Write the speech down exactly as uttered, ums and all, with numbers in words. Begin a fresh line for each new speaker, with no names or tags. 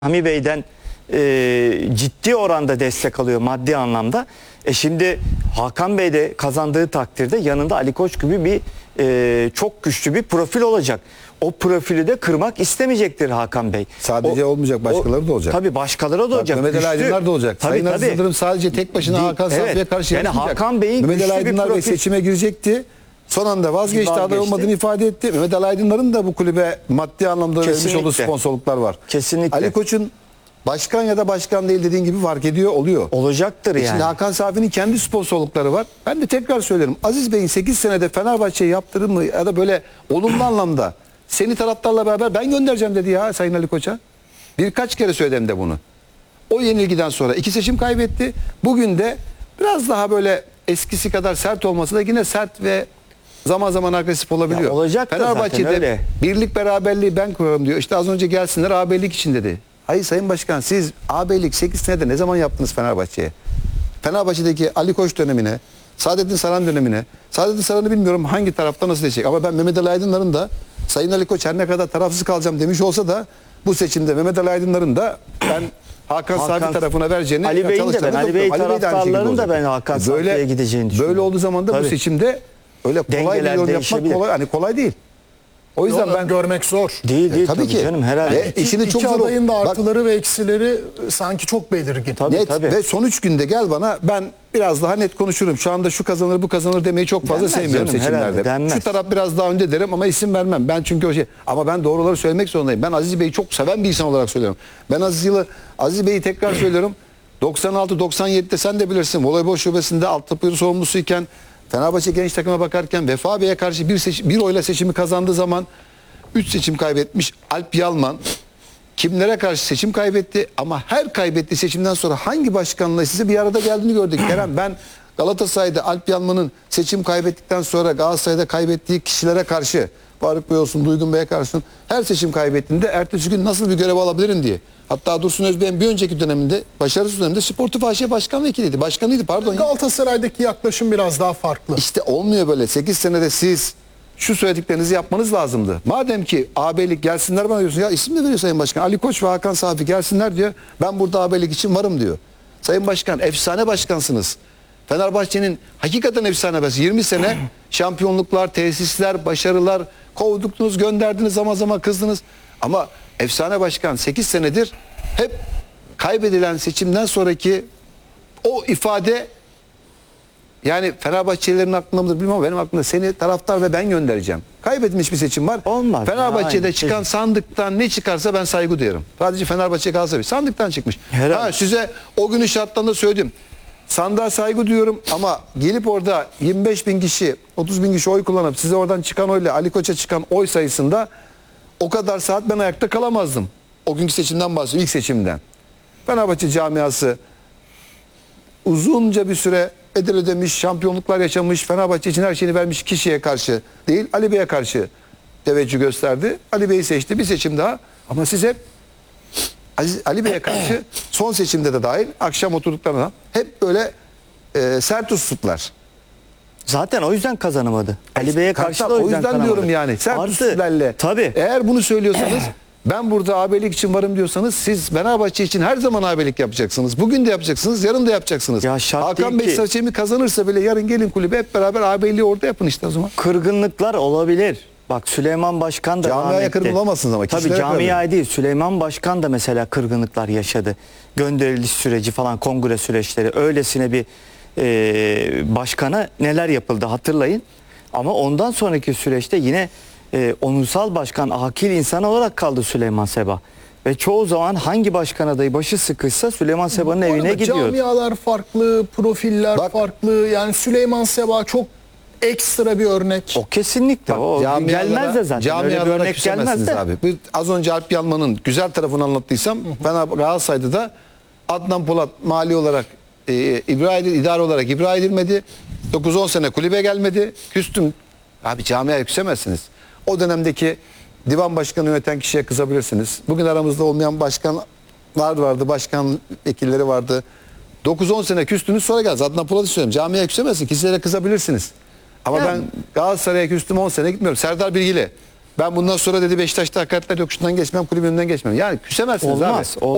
Hami Bey'den e, ciddi oranda destek alıyor maddi anlamda. E şimdi Hakan Bey de kazandığı takdirde yanında Ali Koç gibi bir e, çok güçlü bir profil olacak. O profili de kırmak istemeyecektir Hakan Bey.
Sadece o, olmayacak, başkaları
o,
da olacak.
Tabii başkaları da olacak.
Mehmet Ali Aydınlar da olacak.
Tabii,
Sayın
tabii.
Aziz Yıldırım sadece tek başına
Değil,
Hakan Safi'ye
evet.
karşı
yani
yapmayacak.
Hakan Bey'in
Mehmet Ali Aydınlar Bey
profil...
seçime girecekti. Son anda vazgeçti, aday
Vazgeçti.
olmadığını ifade etti. Mehmet Ali Aydınlar'ın da bu kulübe maddi anlamda vermiş olduğu sponsorluklar var.
Kesinlikle.
Ali Koç'un başkan ya da başkan değil dediğin gibi fark ediyor, oluyor.
Olacaktır yani.
Şimdi Hakan Safi'nin kendi sponsorlukları var. Ben de tekrar söylerim. Aziz Bey'in sekiz senede Fenerbahçe'yi yaptırır mı ya da böyle olumlu anlamda seni taraftarla beraber ben göndereceğim dedi ya Sayın Ali Koç'a. Birkaç kere söyledim de bunu. O yenilgiden sonra iki seçim kaybetti. Bugün de biraz daha böyle eskisi kadar sert olmasa da yine sert ve zaman zaman agresif olabiliyor.
Ya olacaktır
Fenerbahçe'de
zaten öyle.
birlik beraberliği ben kurarım diyor. İşte az önce gelsinler ağabeylik için dedi. Hayır Sayın Başkan, siz ağabeylik sekiz senede ne zaman yaptınız Fenerbahçe'ye? Fenerbahçe'deki Ali Koç dönemine, Saadettin Saran dönemine, Saadettin Saran'ı bilmiyorum hangi tarafta nasıl diyecek ama ben Mehmet Ali Aydınlar'ın da Sayın Ali Koç her ne kadar tarafsız kalacağım demiş olsa da bu seçimde Mehmet Ali Aydınlar'ın da ben Hakan, Hakan Safi tarafına vereceğini,
Ali Bey'in de ben Ali Bey taraftarlarının da ben Hakan Safi'ye gideceğini düşünüyorum.
Böyle olduğu zaman da
Tabii.
bu seçimde öyle kolay bir yorum yapmak kolay, hani kolay değil. O yüzden
Yo,
ben
görmek zor.
Değil değil
e, tabii,
tabii
ki
canım herhalde.
Ve
İki,
işini
iki
çok zor.
adayın da
Bak,
artıları ve eksileri sanki çok belirgin.
Tabii,
net
tabii.
ve son üç günde gel bana, ben biraz daha net konuşurum. Şu anda şu kazanır bu kazanır demeyi çok fazla
Denmez
sevmiyorum
canım, herhalde,
seçimlerde.
denmez.
Şu taraf biraz daha önde derim ama isim vermem. Ben çünkü o şey, ama ben doğruları söylemek zorundayım. Ben Aziz Bey'i çok seven bir insan olarak söylüyorum. Ben Aziz Yılı, Aziz Bey'i tekrar söylüyorum. doksan altı doksan yedi'de sen de bilirsin. Voleybol şubesinde altyapı sorumlusuyken, Fenerbahçe genç takıma bakarken Vefa Bey'e karşı bir, seçim, bir oyla seçimi kazandığı zaman üç seçim kaybetmiş Alp Yalman kimlere karşı seçim kaybetti ama her kaybettiği seçimden sonra hangi başkanla size bir arada geldiğini gördük. Kerem, ben Galatasaray'da Alp Yalman'ın seçim kaybettikten sonra Galatasaray'da kaybettiği kişilere karşı, Faruk Bey olsun, Duygun Bey'e karşı her seçim kaybettiğinde ertesi gün nasıl bir görev alabilirim diye. Hatta Dursun Özbey'in bir önceki döneminde, başarısız döneminde Sportif A Ş Başkan Vekiliydi. Başkanıydı pardon.
Galatasaray'daki yaklaşım biraz daha farklı.
İşte olmuyor böyle. sekiz senede siz şu söylediklerinizi yapmanız lazımdı. Madem ki ağabeylik gelsinler bana diyorsun. Ya isim de veriyor Sayın Başkan. Ali Koç ve Hakan Safi gelsinler diyor. Ben burada ağabeylik için varım diyor. Sayın Başkan, efsane başkansınız. Fenerbahçe'nin hakikaten efsane başkanı. yirmi sene şampiyonluklar, tesisler, başarılar kovduktunuz, gönderdiniz, zaman zaman kızdınız. Ama efsane başkan sekiz senedir hep kaybedilen seçimden sonraki o ifade, yani Fenerbahçelilerin aklında mıdır bilmem ama benim aklımda seni taraftar ve ben göndereceğim. Kaybedilmiş bir seçim var.
Olmaz.
Fenerbahçe'de
Aynen.
çıkan sandıktan ne çıkarsa ben saygı duyarım. Sadece Fenerbahçe Galatasaray sandıktan çıkmış.
Herhalde.
Ha, size o günün şartlarında söyledim. Sandığa saygı duyuyorum ama gelip orada yirmi beş bin kişi, otuz bin kişi oy kullanıp size oradan çıkan oyla Ali Koç'a çıkan oy sayısında o kadar saat ben ayakta kalamazdım. O günkü seçimden bahsediyorum, ilk seçimden. Fenerbahçe camiası uzunca bir süre bedel ödemiş, şampiyonluklar yaşamış, Fenerbahçe için her şeyini vermiş kişiye karşı değil, Ali Bey'e karşı teveccüh gösterdi. Ali Bey'i seçti, bir seçim daha. Ama siz hep Aziz, Ali Bey'e karşı son seçimde de dahil akşam oturduklarına hep böyle e, sert üsluplar.
Zaten o yüzden kazanamadı. Ali Bey'e karşı da o yüzden,
o yüzden
kazanamadı.
diyorum yani sert
Artı,
üsluplarla.
tabii.
Eğer bunu söylüyorsanız ben burada ağabeylik için varım diyorsanız siz Fenerbahçe için her zaman ağabeylik yapacaksınız. Bugün de yapacaksınız, yarın da yapacaksınız.
Ya şart
Hakan
değil
Bey
ki.
seçimi kazanırsa bile yarın gelin kulübe hep beraber ağabeyliği orada yapın işte o zaman.
Kırgınlıklar olabilir. Bak Süleyman Başkan da
Camiaya
rahmetli.
kırgın olamazsınız ama.
Tabii
kişilere
camiaya
kırgın.
değil. Süleyman Başkan da mesela kırgınlıklar yaşadı. Gönderiliş süreci falan, kongre süreçleri. Öylesine bir e, başkana neler yapıldı hatırlayın. Ama ondan sonraki süreçte yine e, onursal başkan, akil insan olarak kaldı Süleyman Seba. Ve çoğu zaman hangi başkan adayı başı sıkışsa Süleyman Seba'nın
Bu
evine
arada
gidiyor.
Camialar farklı, profiller
Bak-
farklı. Yani Süleyman Seba çok ekstra bir örnek.
O kesinlikle. O
Camialara-
gelmez de zaten. Öyle bir
camialara
örnek gelmez
küsemezsiniz
de.
abi. Bu az önce Alp Yalman'ın güzel tarafını anlattıysam ben Galatasaray'da da Adnan Polat mali olarak e, ibra edildi, idare olarak ibra edilmedi. dokuz on sene kulübe gelmedi. Küstüm. Abi camiaya küsemezsiniz. O dönemdeki divan başkanı yöneten kişiye kızabilirsiniz. Bugün aramızda olmayan başkanlar vardı, başkan vekilleri vardı. dokuz on sene küstünüz, sonra geldiniz. Adnan Polat'ı söylüyorum. Camiaya küsemezsiniz. Kişilere kızabilirsiniz. Ama
Ya,
ben Galatasaray'a küstüm on sene gitmiyorum. Serdar Bilgili. Ben bundan sonra dedi Beşiktaş'ta hakaretler yok, şundan geçmem, kulübümden geçmem. Yani küsemezsiniz
Olmaz.
abi.
O